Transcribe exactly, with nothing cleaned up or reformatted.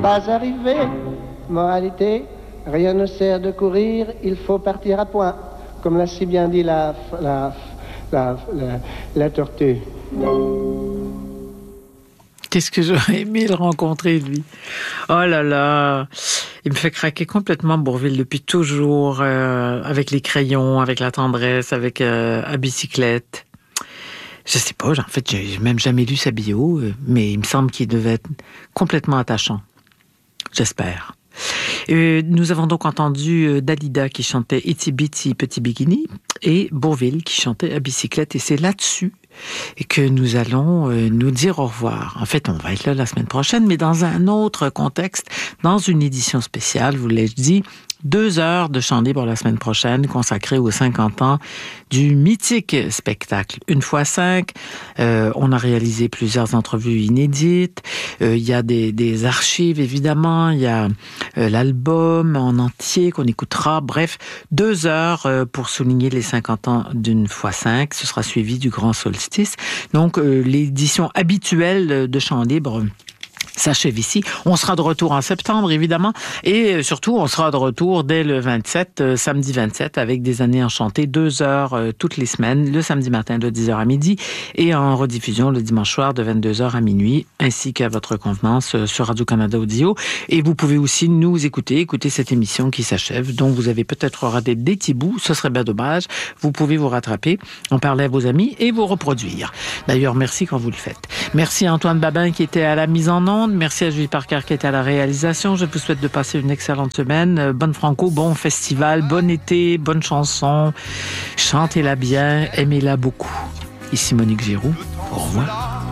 pas arrivé. Moralité, rien ne sert de courir, il faut partir à point. Comme l'a si bien dit la, la, la, la, la tortue. Qu'est-ce que j'aurais aimé le rencontrer, lui. Oh là là, il me fait craquer complètement Bourvil depuis toujours, euh, avec les crayons, avec la tendresse, avec euh, à bicyclette. Je sais pas, en fait, j'ai même jamais lu sa bio, mais il me semble qu'il devait être complètement attachant. J'espère. Euh, nous avons donc entendu euh, Dalida qui chantait Itsy Bitsy Petit Bikini et Bourvil qui chantait à bicyclette, et c'est là-dessus et que nous allons euh, nous dire au revoir. En fait, on va être là la semaine prochaine, mais dans un autre contexte, dans une édition spéciale, vous l'ai dit, deux heures de chant libre la semaine prochaine consacrée aux cinquante ans du mythique spectacle Une fois cinq. Euh, on a réalisé plusieurs entrevues inédites. Euh, il y a des, des archives, évidemment. Il y a euh, l'album en entier qu'on écoutera. Bref, deux heures euh, pour souligner les cinquante ans d'Une fois cinq. Ce sera suivi du Grand Solstice. Donc, euh, l'édition habituelle de chant libre s'achève ici. On sera de retour en septembre, évidemment, et surtout, on sera de retour dès le vingt-sept, euh, samedi vingt-sept, avec des années enchantées, deux heures euh, toutes les semaines, le samedi matin de dix heures à midi, et en rediffusion le dimanche soir de vingt-deux heures à minuit, ainsi qu'à votre convenance euh, sur Radio-Canada Audio. Et vous pouvez aussi nous écouter, écouter cette émission qui s'achève, dont vous avez peut-être raté des petits bouts, ce serait bien dommage. Vous pouvez vous rattraper, en parler à vos amis et vous reproduire. D'ailleurs, merci quand vous le faites. Merci à Antoine Babin qui était à la mise en onde. Merci à Julie Parker qui était à la réalisation. Je vous souhaite de passer une excellente semaine. Bonne Franco, bon festival, bon été, bonne chanson. Chantez-la bien, aimez-la beaucoup. Ici Monique Giroux. Au revoir.